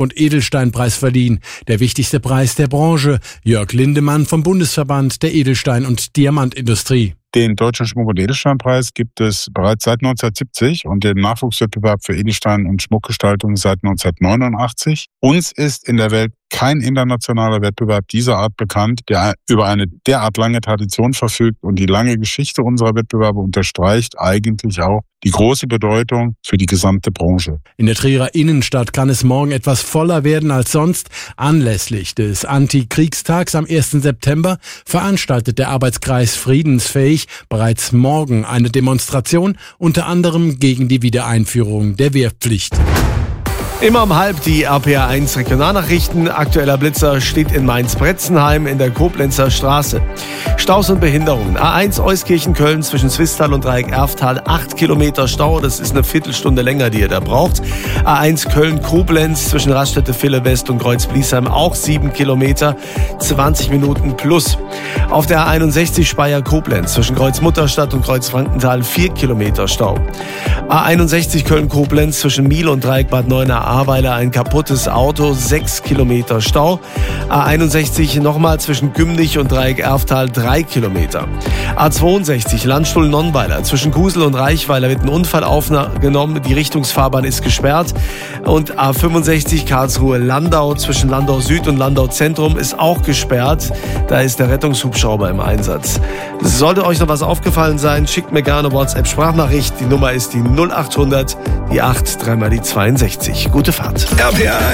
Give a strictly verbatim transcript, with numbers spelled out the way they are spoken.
und Edelsteinpreis verliehen. Der wichtigste Preis der Branche. Jörg Lindemann vom Bundesverband der Edelstein- und Diamantindustrie. Den Deutschen Schmuck- und Edelsteinpreis gibt es bereits seit neunzehnhundertsiebzig und den Nachwuchswettbewerb für Edelstein- und Schmuckgestaltung seit neunzehnhundertneunundachtzig. Uns ist in der Welt kein internationaler Wettbewerb dieser Art bekannt, der über eine derart lange Tradition verfügt, und die lange Geschichte unserer Wettbewerbe unterstreicht eigentlich auch die große Bedeutung für die gesamte Branche. In der Trierer Innenstadt kann es morgen etwas voller werden als sonst. Anlässlich des Antikriegstags am ersten September veranstaltet der Arbeitskreis Friedensfähig bereits morgen eine Demonstration, unter anderem gegen die Wiedereinführung der Wehrpflicht. Immer um halb die R P R eins Regionalnachrichten. Aktueller Blitzer steht in Mainz-Bretzenheim in der Koblenzer Straße. Staus und Behinderungen. A eins Euskirchen-Köln zwischen Swisttal und Dreieck-Erftal. acht Kilometer Stau. Das ist eine Viertelstunde länger, die ihr da braucht. A eins Köln-Koblenz zwischen Raststätte-Ville-West und Kreuz-Bliesheim. Auch sieben Kilometer. zwanzig Minuten plus. Auf der A einundsechzig Speyer-Koblenz zwischen Kreuz-Mutterstadt und Kreuz-Frankenthal. vier Kilometer Stau. A einundsechzig Köln-Koblenz zwischen Miel und Dreieck-Bad Neuenahr Ahrweiler ein kaputtes Auto, sechs Kilometer Stau. A einundsechzig nochmal zwischen Gümnich und Dreieck-Erftal, drei Kilometer. A zweiundsechzig Landstuhl-Nonnweiler zwischen Kusel und Reichweiler wird ein Unfall aufgenommen. Die Richtungsfahrbahn ist gesperrt. Und A fünfundsechzig Karlsruhe-Landau zwischen Landau Süd und Landau Zentrum ist auch gesperrt. Da ist der Rettungshubschrauber im Einsatz. Sollte euch noch was aufgefallen sein, schickt mir gerne WhatsApp-Sprachnachricht. Die Nummer ist die null acht hundert, die acht, dreimal die zweiundsechzig. Gute Fahrt. R P R